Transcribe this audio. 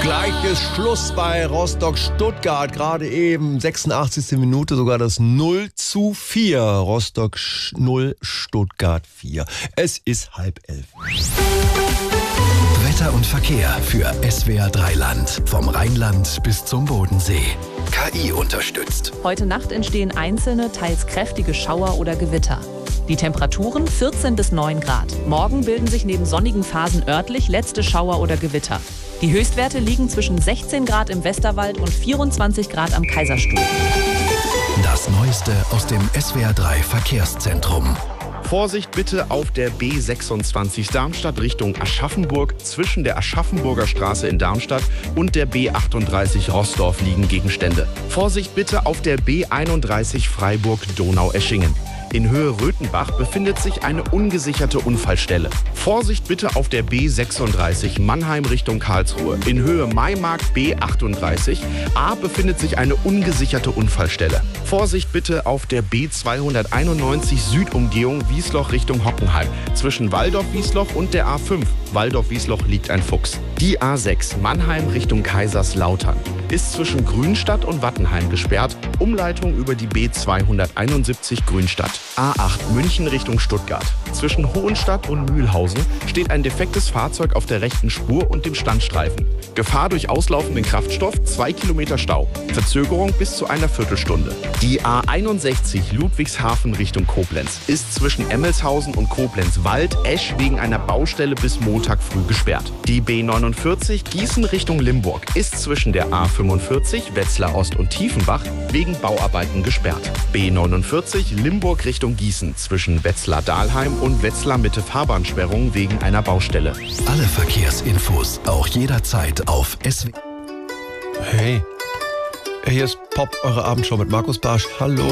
Gleich ist Schluss bei Rostock-Stuttgart. Gerade eben 86. Minute, sogar das 0:4. Rostock 0, Stuttgart 4. Es ist 10:30. Wetter und Verkehr für SWR 3 Land. Vom Rheinland bis zum Bodensee. KI unterstützt. Heute Nacht entstehen einzelne, teils kräftige Schauer oder Gewitter. Die Temperaturen 14 bis 9 Grad. Morgen bilden sich neben sonnigen Phasen örtlich letzte Schauer oder Gewitter. Die Höchstwerte liegen zwischen 16 Grad im Westerwald und 24 Grad am Kaiserstuhl. Das Neueste aus dem SWR 3 Verkehrszentrum. Vorsicht bitte auf der B26 Darmstadt Richtung Aschaffenburg. Zwischen der Aschaffenburger Straße in Darmstadt und der B38 Roßdorf liegen Gegenstände. Vorsicht bitte auf der B31 Freiburg-Donaueschingen. In Höhe Röthenbach befindet sich eine ungesicherte Unfallstelle. Vorsicht bitte auf der B36 Mannheim Richtung Karlsruhe. In Höhe Maimarkt B38 A befindet sich eine ungesicherte Unfallstelle. Vorsicht bitte auf der B291 Südumgehung Wiesloch Richtung Hockenheim. Zwischen Walldorf-Wiesloch und der A5 Walldorf-Wiesloch liegt ein Fuchs. Die A6 Mannheim Richtung Kaiserslautern ist zwischen Grünstadt und Wattenheim gesperrt. Umleitung über die B271 Grünstadt. A8 München Richtung Stuttgart. Zwischen Hohenstadt und Mühlhausen steht ein defektes Fahrzeug auf der rechten Spur und dem Standstreifen. Gefahr durch auslaufenden Kraftstoff, 2 Kilometer Stau. Verzögerung bis zu einer Viertelstunde. Die A61 Ludwigshafen Richtung Koblenz ist zwischen Emmelshausen und Koblenz-Wald-Esch wegen einer Baustelle bis Montag früh gesperrt. Die B49 Gießen Richtung Limburg ist zwischen der A45 Wetzlar Ost und Tiefenbach wegen Bauarbeiten gesperrt. B49 Limburg Richtung Gießen zwischen Wetzlar-Dahlheim und Wetzlar-Mitte Fahrbahnsperrung wegen einer Baustelle. Alle Verkehrsinfos auch jederzeit auf SWR. Hey, hier ist Pop, eure Abendshow mit Markus Barsch. Hallo.